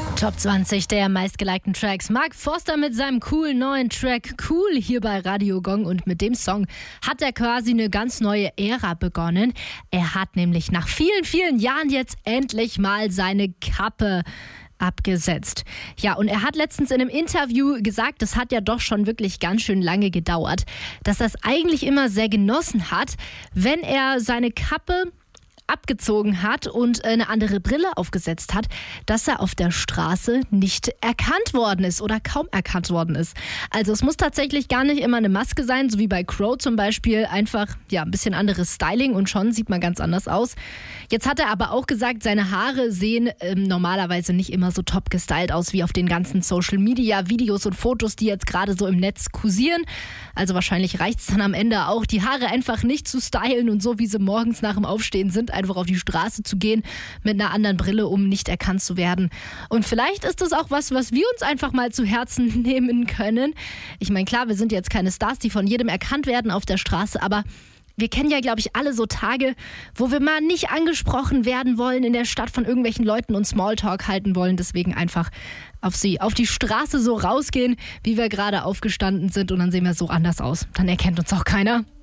Top 20 der meistgelikten Tracks. Mark Forster mit seinem coolen neuen Track Cool hier bei Radio Gong, und mit dem Song hat er quasi eine ganz neue Ära begonnen. Er hat nämlich nach vielen, vielen Jahren jetzt endlich mal seine Kappe abgesetzt. Ja, und er hat letztens in einem Interview gesagt, das hat ja doch schon wirklich ganz schön lange gedauert, dass er es eigentlich immer sehr genossen hat, wenn er seine Kappe abgezogen hat und eine andere Brille aufgesetzt hat, dass er auf der Straße nicht erkannt worden ist oder kaum erkannt worden ist. Also es muss tatsächlich gar nicht immer eine Maske sein, so wie bei Crow zum Beispiel, einfach ein bisschen anderes Styling und schon sieht man ganz anders aus. Jetzt hat er aber auch gesagt, seine Haare sehen normalerweise nicht immer so top gestylt aus wie auf den ganzen Social Media Videos und Fotos, die jetzt gerade so im Netz kursieren. Also wahrscheinlich reicht es dann am Ende auch, die Haare einfach nicht zu stylen und so wie sie morgens nach dem Aufstehen sind, einfach auf die Straße zu gehen mit einer anderen Brille, um nicht erkannt zu werden. Und vielleicht ist das auch was wir uns einfach mal zu Herzen nehmen können. Ich meine, klar, wir sind jetzt keine Stars, die von jedem erkannt werden auf der Straße, aber wir kennen ja, glaube ich, alle so Tage, wo wir mal nicht angesprochen werden wollen in der Stadt von irgendwelchen Leuten und Smalltalk halten wollen. Deswegen einfach auf die Straße so rausgehen, wie wir gerade aufgestanden sind, und dann sehen wir so anders aus. Dann erkennt uns auch keiner.